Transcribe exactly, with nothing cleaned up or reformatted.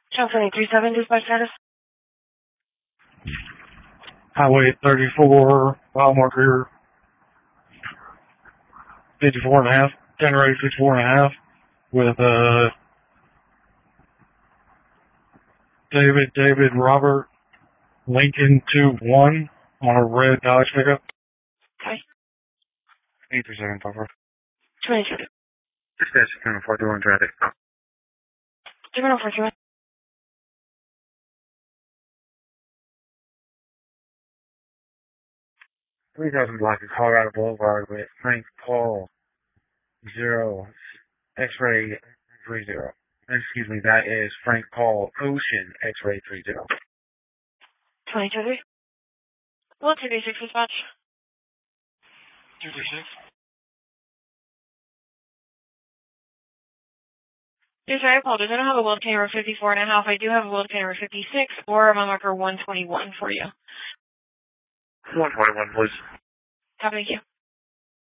Channel eight three seven, dispatch status. Highway thirty-four, mile marker fifty-four and a half, generator fifty-four and a half, with, uh, David, David, Robert, Lincoln two one on a red Dodge pickup. Okay. eight three seven, Papa. twenty-two. Dispatch seven four two one traffic. seven oh four two one. three thousand block of Colorado Boulevard with Frank Paul zero X-ray three zero. Excuse me, that is Frank Paul Ocean X-ray three zero. twenty-two three. Well, two three six dispatch. two three six. Yes, sir, I apologize. I don't have a world camera fifty-four and a half. I do have a world camera fifty-six or a mile marker one twenty-one for you. one twenty-one, please. Thank you.